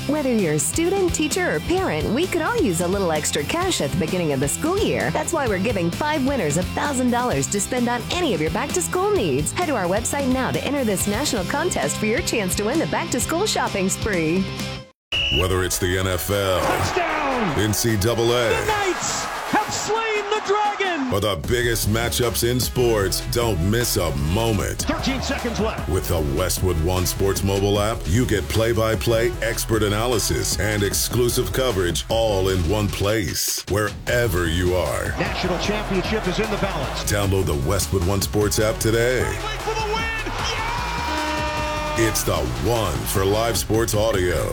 Whether you're a student, teacher, or parent, we could all use a little extra cash at the beginning of the school year. That's why we're giving 5 winners $1,000 to spend on any of your back-to-school needs. Head to our website now to enter this national contest for your chance to win the back-to-school shopping spree. Whether it's the NFL, touchdown, NCAA, the Knights have slain the dragon, or the biggest matchups in sports, don't miss a moment. 13 seconds left. With the Westwood One Sports mobile app, you get play-by-play expert analysis and exclusive coverage all in one place, wherever you are. National championship is in the balance. Download the Westwood One Sports app today. Wait for the win! Yeah! It's the one for live sports audio.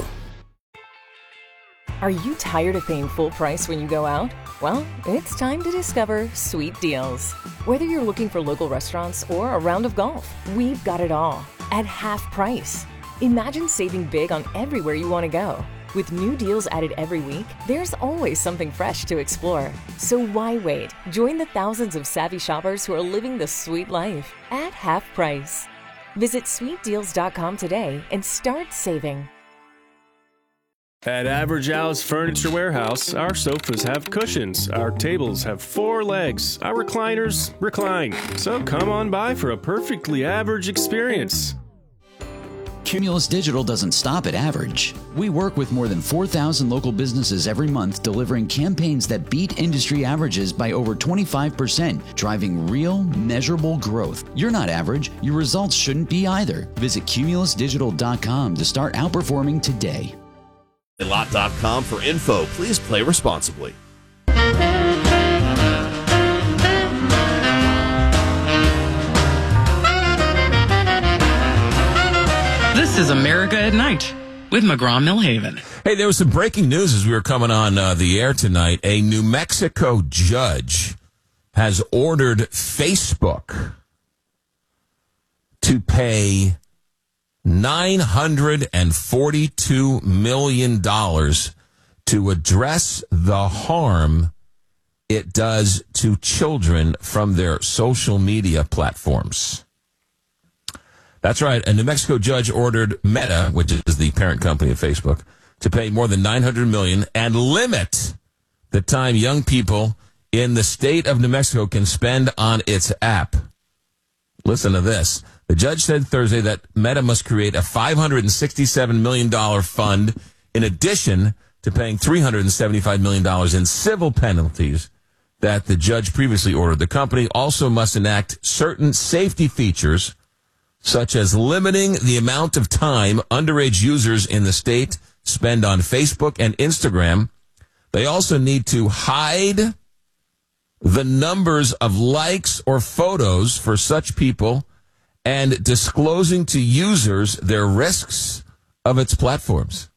Are you tired of paying full price when you go out? Well, it's time to discover Sweet Deals. Whether you're looking for local restaurants or a round of golf, we've got it all at half price. Imagine saving big on everywhere you want to go. With new deals added every week, there's always something fresh to explore. So why wait? Join the thousands of savvy shoppers who are living the sweet life at half price. Visit sweetdeals.com today and start saving. At Average Al's Furniture Warehouse, our sofas have cushions, our tables have 4 legs, our recliners recline. So come on by for a perfectly average experience. Cumulus Digital doesn't stop at average. We work with more than 4,000 local businesses every month, delivering campaigns that beat industry averages by over 25%, driving real, measurable growth. You're not average. Your results shouldn't be either. Visit cumulusdigital.com to start outperforming today. Lot.com for info. Please play responsibly. This is America at Night with McGraw-Millhaven. Hey, there was some breaking news as we were coming on the air tonight. A New Mexico judge has ordered Facebook to pay $942 million to address the harm it does to children from their social media platforms. That's right. A New Mexico judge ordered Meta, which is the parent company of Facebook, to pay more than $900 million and limit the time young people in the state of New Mexico can spend on its app. Listen to this. The judge said Thursday that Meta must create a $567 million fund in addition to paying $375 million in civil penalties that the judge previously ordered. The company also must enact certain safety features, such as limiting the amount of time underage users in the state spend on Facebook and Instagram. They also need to hide the numbers of likes or photos for such people and disclosing to users their risks of its platforms.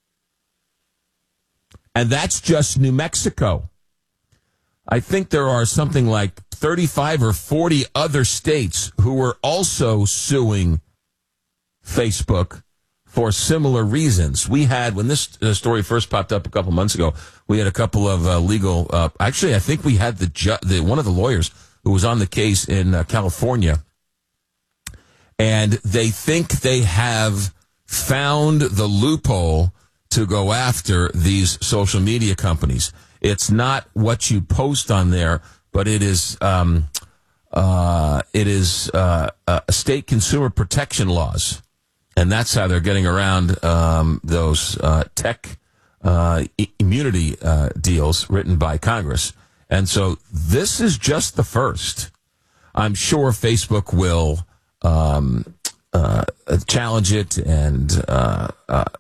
And that's just New Mexico. I think there are something like 35 or 40 other states who were also suing Facebook for similar reasons. We had, when this story first popped up a couple months ago, we had a couple of legal, actually I think we had one of the lawyers who was on the case in California. And they think they have found the loophole to go after these social media companies. It's not what you post on there, but it is state consumer protection laws, and that's how they're getting around those tech immunity deals written by Congress. And so this is just the first. I'm sure Facebook will challenge it and